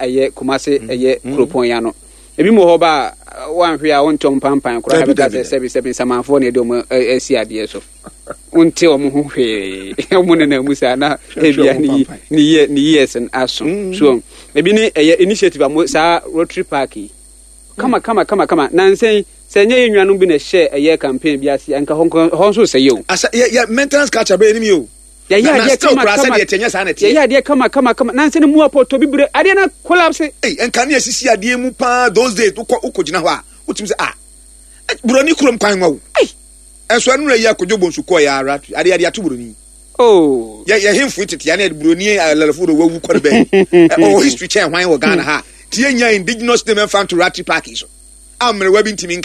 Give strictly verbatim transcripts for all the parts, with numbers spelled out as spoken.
aye Kumasi aye Kropon ya no ebi mo ho ba wan hwe a wontom pampan kura ha beka se sebi sebi samanfo ne de o esi ade so wonte o mo ho hwe o mo ne na musa na ebia ni ni ni yes and aso so ebi ni aye initiative am sa Rotary Park kama kama kama kama nansen senye yenwanu bi na share aye campaign bi ase anka hon so say yo asa ya maintenance culture be ni yo ya ya de kama kama de tenya sa na tie ya de kama kama kama nansen mu apoto bi bure ade na collapse eh enka na sisi ade mu pa those days ukojina ho a utim se ah buroni kurom kwan wa eh enso anu ya kojobo nsu ko ya ara ade ade atu buroni oh ya ya himfu tete ya na buroni alalafo do wawu kwar be oh history chain hwan wo Ghana ha tie nya indigenous name fan to Rotary Park so amre wa bi ntimi nka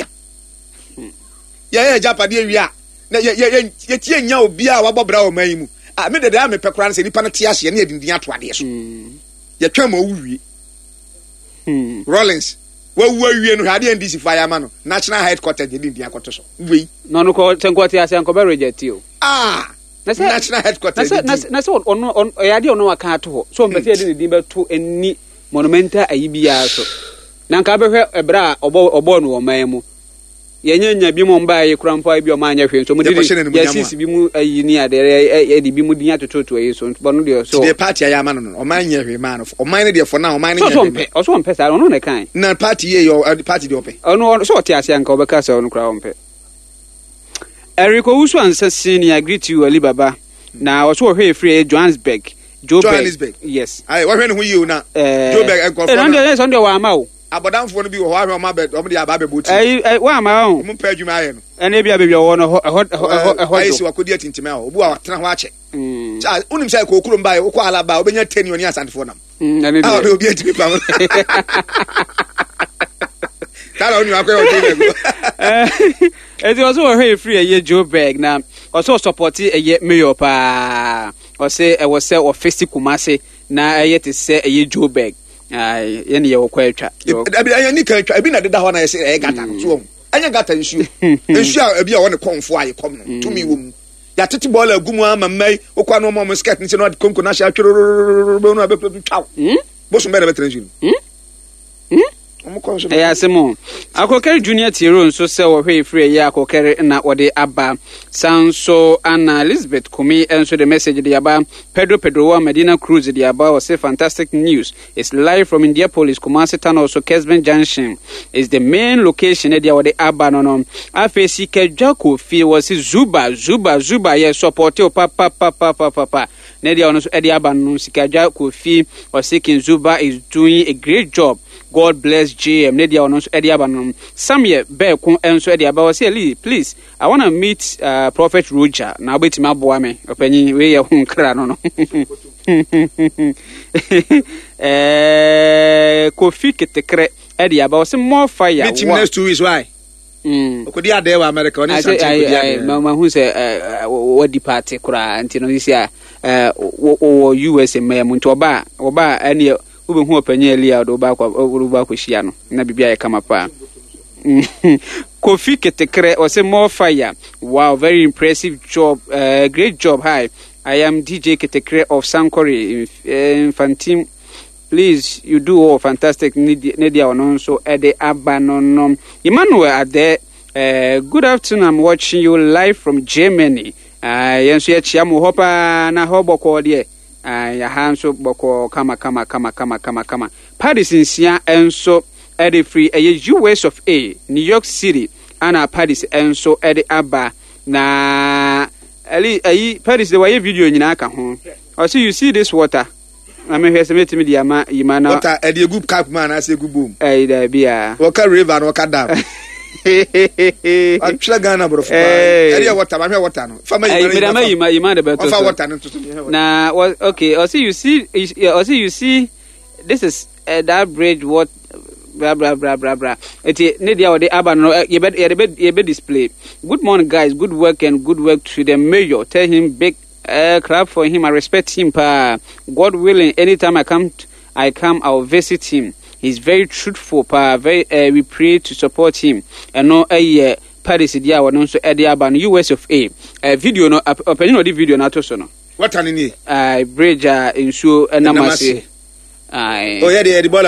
ya ya japade awia na ya ya tie nya obi a wabobra o man mu ah me dede am pekura se nipa na tie ase na edindin ato ade so ya twa ma wuwie hmm Rollins wa wuwie no hade N D C fireman no national headquarters edindin akoto so wei no no ko tenko tie ase anko be reject o ah national headquarters na so ono on ya de ono aka ato ho so mbese edindin be to eni monumental ayibia so na nka be hwe ebra obo obo no wo man mu yenye nya bi mo mba ye krampa bi o ma anya hwe so mo di yes bi mu ayi ni ade e di bi mu di atototo e so bo no de so the party ya ma no o ma anya hwe ma no o ma ne de for now o ma ne nya so mpe o so mpe sa no ne kan na party ye your party de ope ono so ti ase anka obeka sa ono kra mpe Eriko Usu ansa senior greet you Ali Baba na o so hwe free Johannesburg Johannesburg yes ai wa hwe no hu yi na Joburg en ko for na e so ndo wa ma o abodamfo no bi wo hwa ma be o me de aba be boti eh wa ma o mo pa adwuma aye no ene bia be wo no ho ho ho ai si wakodi atintime a obu a tena ho ache cha unim sai ko okuro mba wo ala ba obenya ten oni asantefo nam ene ah be obi atimi pa kala oni akwa o tebe eh eti oso wo hwe free eye Joburg na oso support eye mayor pa o se e wo se office Kumasi na eye te se eye Joburg ai yene ye wo kwatwa abi anya ni kan twa abi na deda ho na ye se e gata so anya gata nsuo nsuo abi a woni konfo aye kom no tumi wo mu ya tete ball agumu ama mai okwa no mo skirt ni se no konko na sha tworo no abepe twa bo so be na betre nsuo hm eh asemo akokere junior tiro nso se wo hwe free ya akokere na wode aba sanso Anna Elizabeth Kumi enso the message de aba Pedro Pedro wa Medina Cruz de aba was say fantastic news. It's live from Indianapolis Kumasi town also Kesben Junction is the main location de wode aba no no afesi kejako fi was Zuba Zuba Zuba ye support o papa papa papa papa ne de ono so de aba no sikaja Kofi Osikin Zuba is doing a great job. God bless J M. Nedia on Ediaban. Some year bear con answer Ediaba. Say, please, I want to meet uh, Prophet Roger. Now, wait, my boy, me. Opening way of home crown. Kofi Ketekre Ediaba was more fire. Meet him next two weeks. Why? Mm. Could you there America? I say, Mamma, who say, what departed cry until this year, uh, or U S A Mayamun to a bar, or bar, any. Ube hu openye elia do ba kwa oruba kwhia no na bibia ye kama pa Kofi Ketekre o say more fire. Wow, very impressive job, uh, great job. Hi, I am D J Ketekre of Sankore Infantim. Please, you do all fantastic. Nedia on so ede abanon Emmanuel are there. Uh, good afternoon. I'm watching you live from Germany. Uh, yenso ye chiamu hopa na hobo ko de. Uh, ya hanso boko kama kama kama kama kama kama Paris insia enso ede free a U S of A New York City ana Paris enso ede aba na ali ayi Paris the way video nyina aka ho I see you see this water I mean here's me to media ma imana water ede a good cap man as a good boom eh there bia waka river no waka dam Actually, Ghana, bro. Area water, I'm here water. Family, you might, you might about water. Now, okay. Also, you see, also you see, this is uh, that bridge. What, blah blah blah blah blah. It's Nidia or the Abano. You bet, you bet display. Good morning, guys. Good work and good work to the mayor. Tell him big uh, clap for him. I respect him. Pa. God willing, anytime I come, t- I come, I'll visit him. He's very truthful, pa. Very, uh, we pray to support him. And no, a uh, Paris dia wa no so e dia ba no U S of A. Uh, video no open no the video na to so no. What an ni? Uh, bridge uh, in show enamase. Uh, oh yeah, the